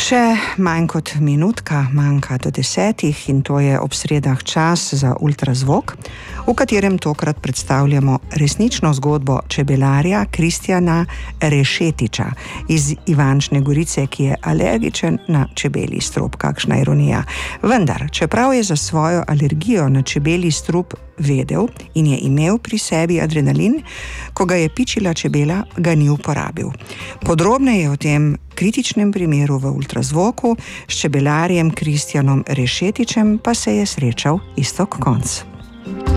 Še manj kot minutka manjka do 10 in to je ob sredah čas za ultrazvok, v katerem tokrat predstavljamo resnično zgodbo čebelarja Kristjana Rešetiča iz Ivančne Gorice, ki je alergičen na čebelji strup. Kakšna ironija. Vendar, čeprav je za svojo alergijo na čebelji strup vedel in je imel pri sebi adrenalin, ko ga je pičila čebela, ga ni uporabil. Podrobneje o tem kritičnem primeru v ultrazvoku s čebelarjem Kristjanom Rešetičem pa se je srečal Iztok Konc.